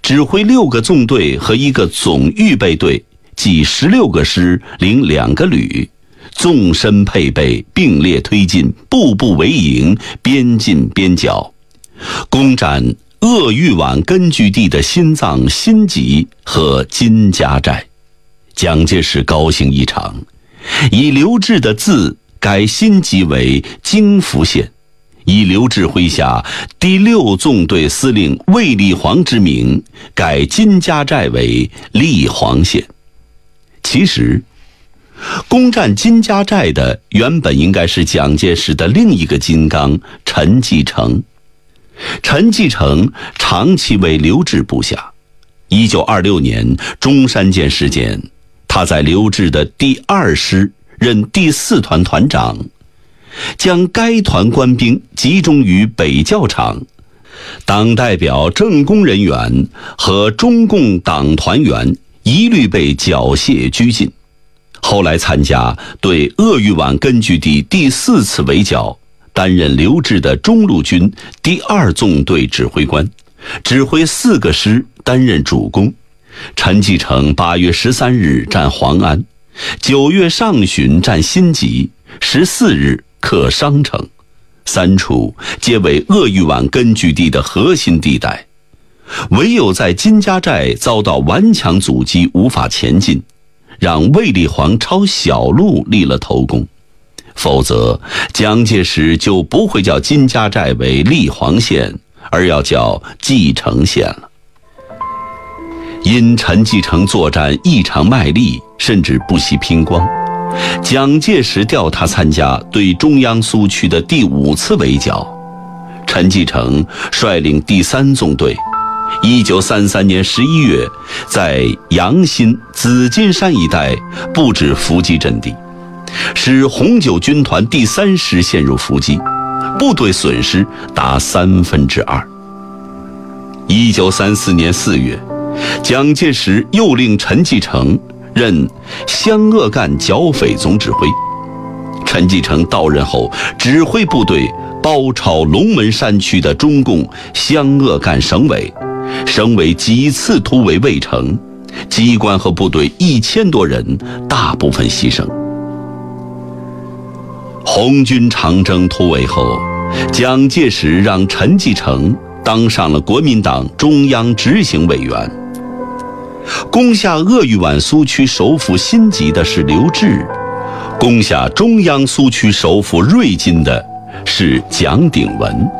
指挥6个纵队和1个总预备队，计16个师领2个旅，纵深配备，并列推进，步步为营，边进边剿，攻占鄂豫皖根据地的心脏辛集和金家寨。蒋介石高兴异常，以刘峙的字改辛集为京福县，以刘峙麾下第6纵队司令卫立煌之名改金家寨为立煌县。其实攻占金家寨的原本应该是蒋介石的另一个金刚陈继承。陈继承长期为刘峙部下。1926年中山舰事件，他在刘峙的第2师任第4团团长，将该团官兵集中于北教场，党代表、政工人员和中共党团员一律被缴械拘禁。后来参加对鄂豫皖根据地第4次围剿，担任刘峙的中路军第2纵队指挥官，指挥4个师，担任主攻。陈继承8月13日占黄安，9月上旬占辛集，14日克商城，3处皆为鄂豫皖根据地的核心地带。唯有在金家寨遭到顽强阻击，无法前进，让卫立煌抄小路立了头功，否则蒋介石就不会叫金家寨为立煌县，而要叫继承县了。因陈继承作战异常卖力，甚至不惜拼光，蒋介石调他参加对中央苏区的第5次围剿。陈继承率领第3纵队1933年11月在阳新、紫金山一带布置伏击阵地，使红九军团第3师陷入伏击，部队损失达2/3。1934年4月，蒋介石又令陈继承任湘鄂赣剿匪总指挥。陈继承到任后，指挥部队包抄龙门山区的中共湘鄂赣省委，省委几次突围未成，机关和部队1000多人，大部分牺牲。红军长征突围后，蒋介石让陈继承当上了国民党中央执行委员。攻下鄂豫皖苏区首府辛集的是刘峙，攻下中央苏区首府瑞金的是蒋鼎文。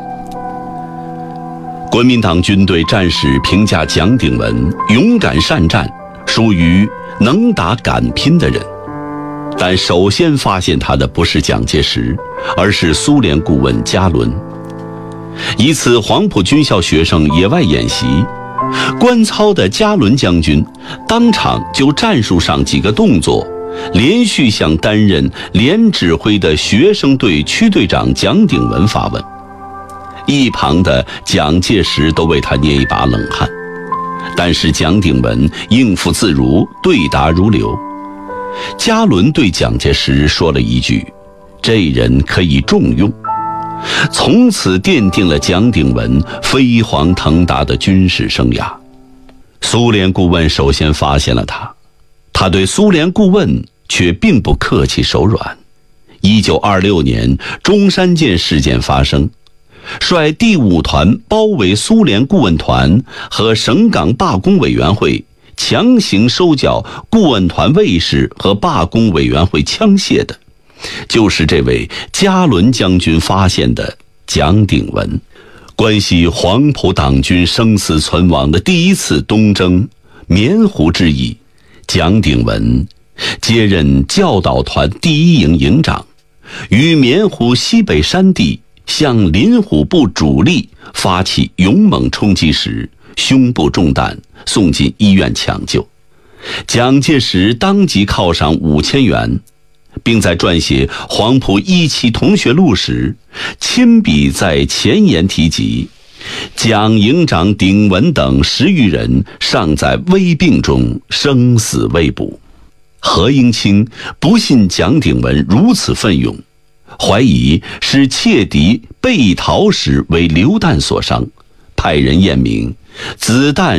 国民党军队战士评价蒋鼎文勇敢善战，属于能打敢拼的人。但首先发现他的不是蒋介石，而是苏联顾问加伦。一次黄埔军校学生野外演习，观操的加伦将军当场就战术上几个动作，连续向担任连指挥的学生队区队长蒋鼎文发问。一旁的蒋介石都为他捏一把冷汗，但是蒋鼎文应付自如，对答如流。加伦对蒋介石说了一句：“这人可以重用。”从此奠定了蒋鼎文飞黄腾达的军事生涯。苏联顾问首先发现了他，他对苏联顾问却并不客气手软。1926年中山舰事件发生，率第5团包围苏联顾问团和省港罢工委员会，强行收缴顾问团卫士和罢工委员会枪械的，就是这位加伦将军发现的蒋鼎文。关系黄埔党军生死存亡的第1次东征棉湖之役，蒋鼎文接任教导团第1营营长，于棉湖西北山地向林虎部主力发起勇猛冲击时，胸部中弹，送进医院抢救。蒋介石当即犒赏5000元，并在撰写黄埔1期同学录时，亲笔在前言提及蒋营长鼎文等10余人尚在危病中，生死未卜。何应钦不信蒋鼎文如此奋勇，怀疑是窃敌被逃时为榴弹所伤，派人验明，子弹